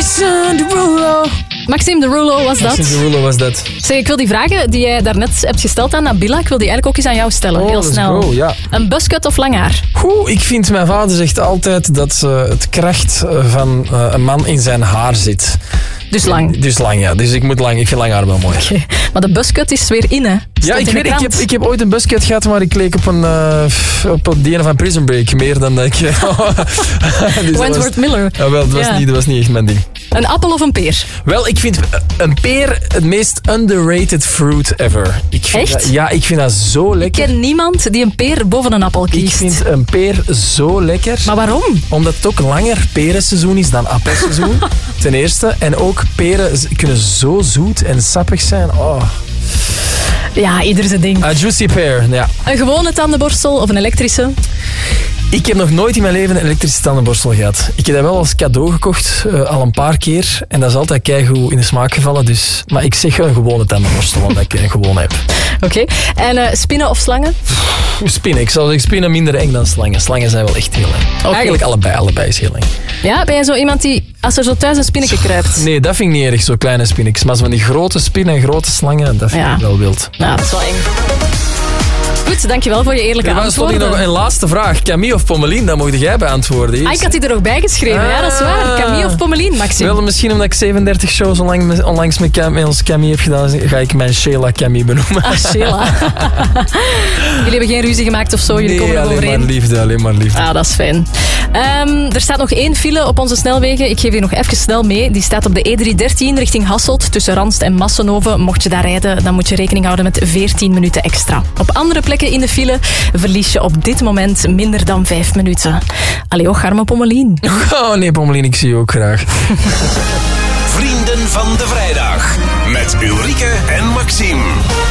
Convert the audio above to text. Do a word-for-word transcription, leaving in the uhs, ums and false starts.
Jason Derulo. Maxime Derulo was dat. Maxime Derulo was dat. Zeg, ik wil die vragen die jij daarnet hebt gesteld aan Nabila, ik wil die eigenlijk ook eens aan jou stellen. Oh, heel snel. go, ja. Een buzzcut of lang haar? Goed, ik vind, mijn vader zegt altijd dat uh, het kracht van uh, een man in zijn haar zit. Dus lang. Dus lang, ja. Dus ik moet lang. Ik vind lang haar wel mooi. Okay. Maar de buzzcut is weer in, hè? Ja, ik, weet, ik, heb, ik heb ooit een buzzcut gehad, maar ik leek op een uh, op die ene van Prison Break. Meer dan dat ik... dus Wentworth was, Miller. Ja, wel, dat, was ja. niet, dat was niet echt mijn ding. Een appel of een peer? Wel, ik vind een peer het meest underrated fruit ever. Ik vind Echt? Dat, ja, ik vind dat zo lekker. Ik ken niemand die een peer boven een appel kiest. Ik vind een peer zo lekker. Maar waarom? Omdat het ook langer perenseizoen is dan appelseizoen. Ten eerste. En ook peren kunnen zo zoet en sappig zijn. Oh. Ja, ieder zijn ding. A juicy pear, ja. Een gewone tandenborstel of een elektrische? Ik heb nog nooit in mijn leven een elektrische tandenborstel gehad. Ik heb dat wel als cadeau gekocht, uh, al een paar keer. En dat is altijd keigoed in de smaak gevallen. Dus. Maar ik zeg een gewone tandenborstel, omdat ik een gewone heb. Oké. Okay. En uh, spinnen of slangen? Spinnen. Ik zou zeggen spinnen minder eng dan slangen. Slangen zijn wel echt heel eng. Okay. Eigenlijk allebei. Allebei is heel eng. Ja, ben jij zo iemand die, als er zo thuis een spinnetje kruipt? Nee, dat vind ik niet erg, zo kleine spinnetjes. Maar zo van die grote spinnen en grote slangen, dat vind ja. ik wel wild. Ja, dat is wel eng. Goed, dankjewel voor je eerlijke er antwoorden. Er nog een laatste vraag. Camille of Pommelien, dat mocht jij beantwoorden. Ah, ik had die er ook bij geschreven. Ah. Ja, dat is waar. Camille of Pommelien, Maxime? Wel, misschien omdat ik zevendertig shows onlangs, onlangs met, Cam, met ons Camille heb gedaan, ga ik mijn Sheila Camille benoemen. Ah, Sheila. Jullie hebben geen ruzie gemaakt of zo? Jullie nee, komen er overeen? alleen maar liefde, alleen maar liefde. Ah, dat is fijn. Um, er staat nog één file op onze snelwegen. Ik geef je nog even snel mee. Die staat op de E driehonderddertien richting Hasselt, tussen Ranst en Massenhoven. Mocht je daar rijden, dan moet je rekening houden met veertien minuten extra. Op andere plekken in de file verlies je op dit moment minder dan vijf minuten. Allee, och, arme Pommelien. Oh nee, Pommelien, ik zie je ook graag. Vrienden van de Vrijdag. Met Ulrike en Maxime.